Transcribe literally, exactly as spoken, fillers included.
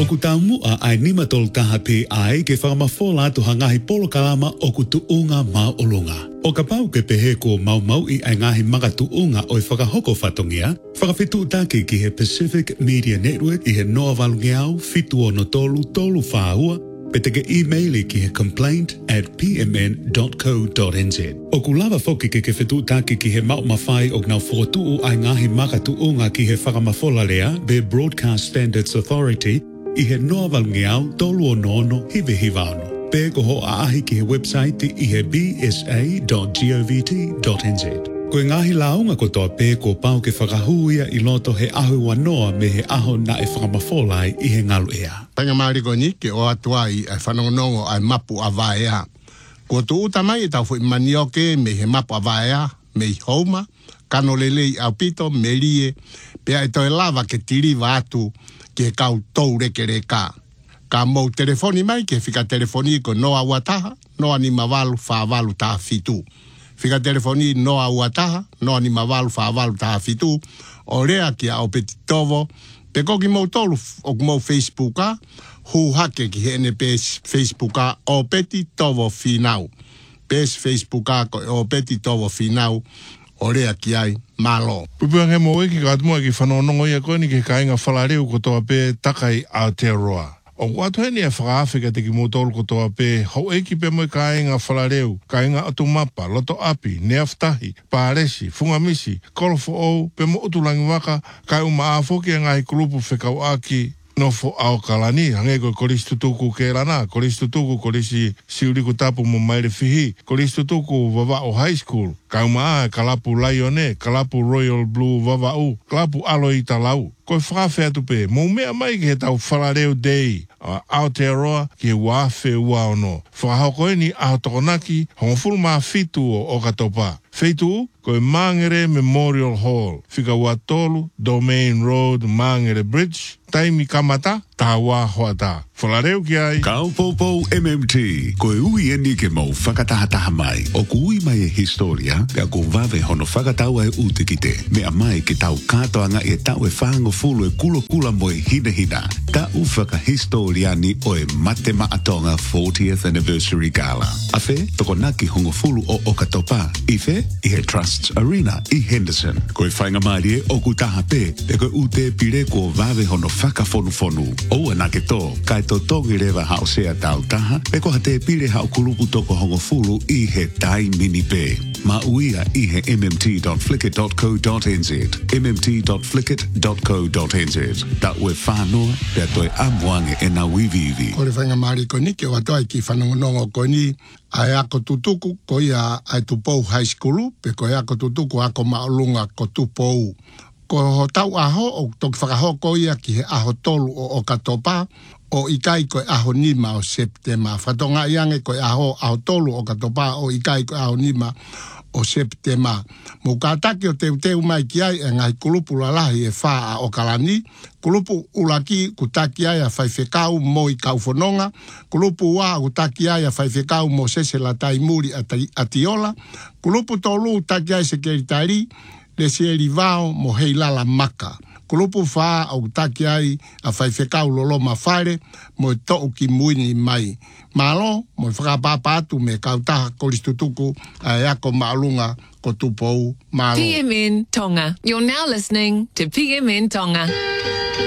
O ku taumu a ai nima tol taha pe ai ke whakamafola to hangahi polo kalama o ku tuunga mau olunga. O ka pau ke pehe ko mau mau i ai ngahi maka tuunga o i whakahoko whatongia, whakawhitu take ki he Pacific Media Network i he noa valungiau fitu o no tolu tolu whaahua, pe te ke e-mail ki he complaint at p m n dot co dot n z. O ku lava foki ke ke whitu take ki he mau mawhai o ngau whotu ai ngahi maka tuunga ki he whakamafola lea be Broadcast Standards Authority i he noa valungiau tolu o nono hive hivano. Pe ko ho a ahi ki he website i he b s a dot govt dot n z. Ko e ngahi launga ko toa pe ko pau ke whakahuia i loto he ahu wanoa me he aho na e whakamawholai i he ngalu ea. Panga mariko ni ke o atua i e whanongonongo ai mapu a vaea. Ko tu utamai e tau fu i manioke me he mapu a vaea, me i houma, kano lelei au pito, me lie, pe ai toi lava ke tiriva atu ke kau tou reke reka. Ka mou telefoni mai ke fika telefoni ko noa wataha, noa ni mavalu whaavalu taha fitu. Fika telefoni noa wataha, noa ni mavalu whaavalu taha fitu. O rea ki a o peti tovo, pe koki mou tolu o mou Facebooka, hu hake ki hene pes Facebooka o peti tovo finau. Pes Facebooka ko o peti tovo finau, o rea ki ai malo. Pupuang he mo e ki katumua ki whanonongo ia koe ni ke kainga whalareu ko toa pe takai Aotearoa. O watu heni e whakaawhika te ki mōtoro ko toa pe, hau eki pe moi kāinga whalareu, kāinga atu mapa, loto api, neaftahi, pāresi, fungamisi, kolofo ou, pe mo utulangi waka, kai uma āwhoki a ngai kulupu whekau aki, nofo ao kalani, hange ko koristu tuku ke rana, koristu tuku korisi siuriku tapu mo maire fihi, koristu tuku vava o high school, kai uma a kalapu Laione, kalapu Royal Blue vava u, kalapu alo i talau. Ko whakawhea tupe, mō mea mai ki he tau whalareo dei, a Aotearoa ki he wāwhe ua ono. Whakahoko ni aho tokonaki, hongofuru maa fitu o Okatopa. Feitu, ko e Mangere Memorial Hall, whika ua tolu, Domain Road, Mangere Bridge, taimi kamata, tā wā hoata. Whalareo ki ai. Kau Popo M M T, ko e ui eni ke mau whakatahataha mai. O ku ui mai e historia, pia ko vave hono whakataua e ute ki te. Mea mai ke tau katoanga e tau e whango fulu e kulo kula mo e hina hina. Ta u whakahistoria ni o e mate maatonga fortieth Anniversary Gala. A whe, toko naki hongo fulu o Okatopa. I whe, i he Trusts Arena i Henderson. Ko e whainga maari e o ku taha pe, pe ko ute pire ko vave hono whakafonu fonu. O anake to, kai to togi rewa hao sea tau taha, pe ko hate pire hao kulupu toko hongo fulu i he tai mini pe. Ma uia i he m m t dot flickr dot co dot n z, m m t dot flickr dot co dot n z. Ta ue whanoa, pia toi amwange e na wivivi. Kore whainga maari ko ni, ke watoi ki whanongonongo ko ni, ai ako tutuku ko ia ai tupou high school, pe ko ia ako tutuku ako maolunga ko tupou. Ko ho tau aho, o toki whakaho ko ia ki he aho tolu o Okatopa, o ikai ko aho nima o Septema. Whatonga iange ko aho aho tolu o Okatopa, o ikai ko aho nima o Septema. Mo kātaki o teu teu mai ki ai, e ngai kulupu lalahi e whaa o Kalani, kulupu ulaki kutaki ai a whaiwhekau mo i kauwhanonga, kulupu wā kutaki ai a whaiwhekau mo sese la taimuri a Tiola, kulupu tolu taki ai se keritari, le se rivao mo heilala maka. Kulupu whaa au taki ai a whaiwhekau lolo mawhare mo e to'u ki muini mai. Malo, mo i whakapapatu me kautaha koristutuku a eako maalunga ko tupou malo. P M N Tonga. You're now listening to P M N Tonga.